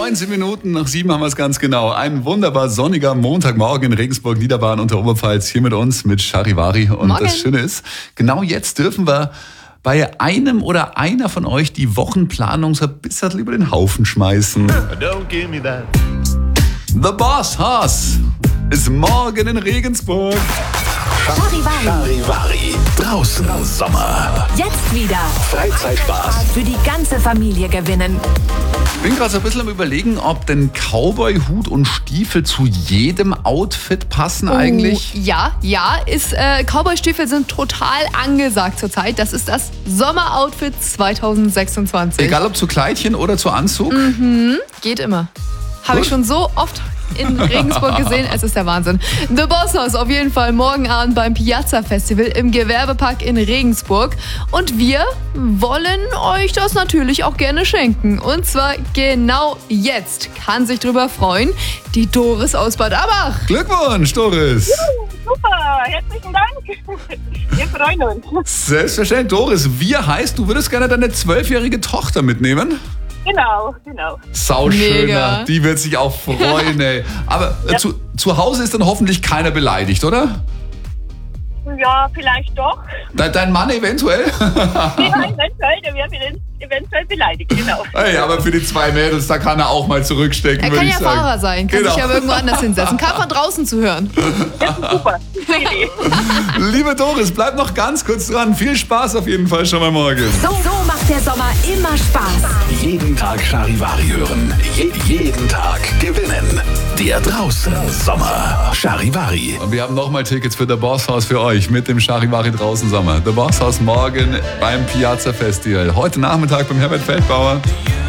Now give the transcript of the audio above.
19 Minuten nach 7 haben wir es ganz genau. Ein wunderbar sonniger Montagmorgen in Regensburg, Niederbayern und der Oberpfalz. Hier mit uns, mit Charivari. Und Morgen. Das Schöne ist, genau jetzt dürfen wir bei einem oder einer von euch die Wochenplanung so ein bisschen über den Haufen schmeißen. Don't give me that. The Boss Hoss ist morgen in Regensburg. Charivari. Draußen Sommer. Jetzt wieder Freizeitspaß. für die ganze Familie gewinnen. Ich bin gerade so ein bisschen am Überlegen, ob denn Cowboy-Hut und Stiefel zu jedem Outfit passen eigentlich. Ja, Cowboy-Stiefel sind total angesagt zurzeit. Das ist das Sommeroutfit 2026. Egal ob zu Kleidchen oder zu Anzug. Geht immer. Habe ich schon so oft in Regensburg gesehen. Es ist der Wahnsinn. The Boss Hoss auf jeden Fall morgen Abend beim Piazza Festival im Gewerbepark in Regensburg. Und wir wollen euch das natürlich auch gerne schenken. Und zwar genau jetzt. Kann sich drüber freuen. Die Doris aus Bad Abach. Glückwunsch, Doris. Super, herzlichen Dank. Wir freuen uns. Selbstverständlich. Doris, wie heißt, du würdest gerne deine 12-jährige Tochter mitnehmen? Genau. Sauschöner, Mega. die wird sich auch freuen, ey. Aber zu Hause ist dann hoffentlich keiner beleidigt, oder? Ja, vielleicht doch. Dein Mann eventuell? Ja, eventuell, der wäre eventuell beleidigt, genau. Ey, aber für die 2 Mädels, da kann er auch mal zurückstecken, Er würde kann ich ja sagen. Fahrer sein, kann Genau. sich ja irgendwo anders hinsetzen. Kann von draußen zu hören. Super, gute Idee. Liebe Doris, bleib noch ganz kurz dran. Viel Spaß auf jeden Fall schon mal morgen. So macht der Sommer immer Spaß. Jeden Tag Charivari hören. Jeden Tag gewinnen. Der Draußen Sommer. Charivari. Und wir haben nochmal Tickets für The Boss Hoss für euch mit dem Charivari draußen Sommer. The Boss Hoss morgen beim Piazza Festival. Heute Nachmittag beim Herbert Feldbauer.